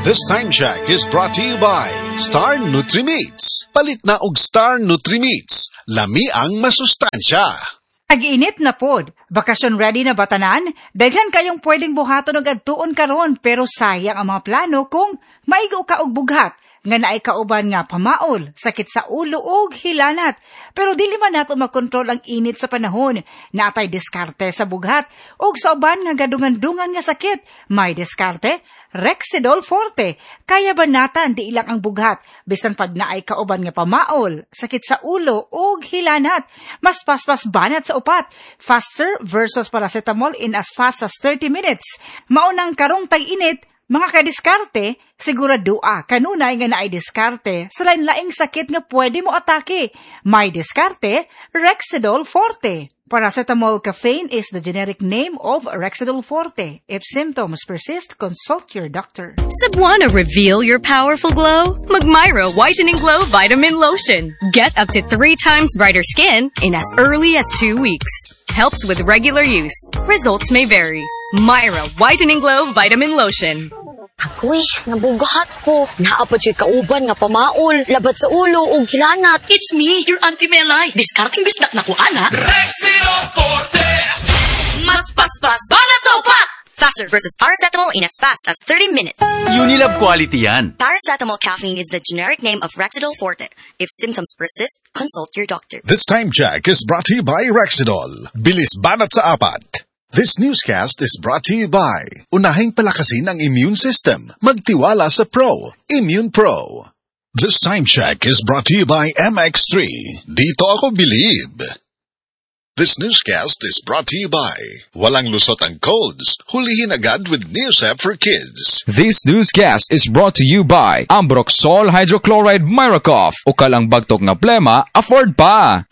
This time check is brought to you by Star Nutri-Meats. Palit na og Star Nutri-Meats. Lami ang masustansya. Ag-init na pod. Bakasyon ready na batanan? Daghan kayong pwedeng buhaton og adtuon karon pero sayang ang mga plano kung maigo ka og bughat nga naay kauban nga pamaol, sakit sa ulo ug hilanat. Pero dili man nato makontrol ang init sa panahon. Naatay diskarte sa bughat ug sa uban nga gadungan-dungan nga sakit. May diskarte, Rexidol Forte. Kaya banatan di ilang ang bughat bisan pag naay kauban nga pamaol, sakit sa ulo ug hilanat. Mas paspas banat sa upat. Faster versus paracetamol in as fast as 30 minutes. Maunang karong tag-init, mga kadiskarte, siguradua kanunay nga naay diskarte sa lain-laing sakit nga pwede mo atake. May diskarte, Rexidol Forte. Paracetamol caffeine is the generic name of Rexidol Forte. If symptoms persist, consult your doctor. Cebuana, reveal your powerful glow? Magmyra Whitening Glow Vitamin Lotion. Get up to 3 times brighter skin in as early as 2 weeks. Helps with regular use. Results may vary. Myra Whitening Glow Vitamin Lotion. Ako'y, nabugahat ko. Naapad siya kauban nga pamaol, labat sa ulo o hilanat. It's me, your Auntie Melay. Discarding bisdak na ko, ana. Rexidol Forte! Mas paspas, banat sa upat! Faster versus paracetamol in as fast as 30 minutes. Unilab quality yan. Paracetamol caffeine is the generic name of Rexidol Forte. If symptoms persist, consult your doctor. This time check is brought to you by Rexidol. Bilis banat sa apat. This newscast is brought to you by Unahing palakasin ang immune system. Magtiwala sa Pro. Immune Pro. This time check is brought to you by MX3. Dito ako believe. This newscast is brought to you by Walang lusot ang colds. Hulihin agad with Neosep for Kids. This newscast is brought to you by Ambroxol Hydrochloride Myracoff. O kalang bagtok na plema, afford pa.